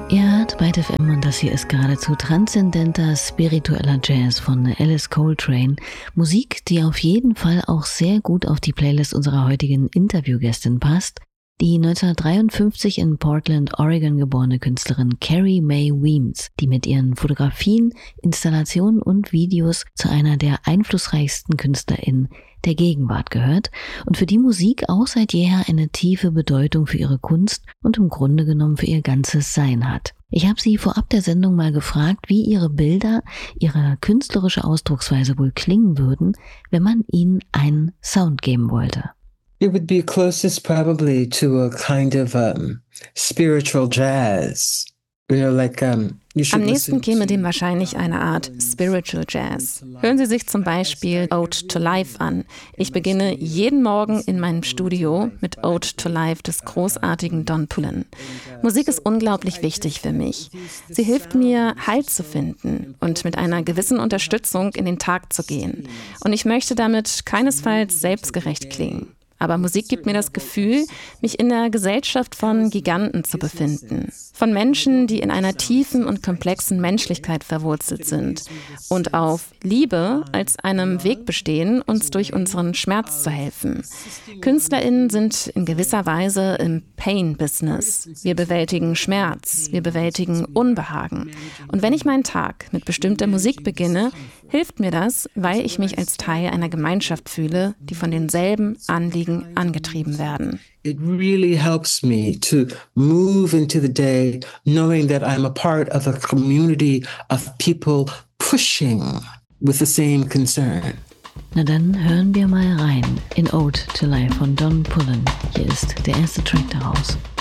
Ihr hört Byte FM und das hier ist geradezu transzendenter, spiritueller Jazz von Alice Coltrane. Musik, die auf jeden Fall auch sehr gut auf die Playlist unserer heutigen Interviewgästin passt. Die 1953 in Portland, Oregon geborene Künstlerin Carrie Mae Weems, die mit ihren Fotografien, Installationen und Videos zu einer der einflussreichsten KünstlerInnen der Gegenwart gehört und für die Musik auch seit jeher eine tiefe Bedeutung für ihre Kunst und im Grunde genommen für ihr ganzes Sein hat. Ich habe sie vorab der Sendung mal gefragt, wie ihre Bilder, ihre künstlerische Ausdrucksweise wohl klingen würden, wenn man ihnen einen Sound geben wollte. It would be closest probably to a kind of spiritual jazz. You know, like Am nächsten käme dem wahrscheinlich eine Art Spiritual Jazz. Hören Sie sich zum Beispiel Ode to Life an. Ich beginne jeden Morgen in meinem Studio mit Ode to Life des großartigen Don Pullen. Musik ist unglaublich wichtig für mich. Sie hilft mir, Halt zu finden und mit einer gewissen Unterstützung in den Tag zu gehen. Und ich möchte damit keinesfalls selbstgerecht klingen. Aber Musik gibt mir das Gefühl, mich in der Gesellschaft von Giganten zu befinden. Von Menschen, die in einer tiefen und komplexen Menschlichkeit verwurzelt sind und auf Liebe als einem Weg bestehen, uns durch unseren Schmerz zu helfen. KünstlerInnen sind in gewisser Weise im Pain-Business. Wir bewältigen Schmerz, wir bewältigen Unbehagen. Und wenn ich meinen Tag mit bestimmter Musik beginne, hilft mir das, weil ich mich als Teil einer Gemeinschaft fühle, die von denselben Anliegen angetrieben werden. It really helps me to move into the day knowing that I'm a part of a community of people pushing with the same concern. Na dann hören wir mal rein in Ode to Life von Don Pullen. Hier ist der erste Track daraus.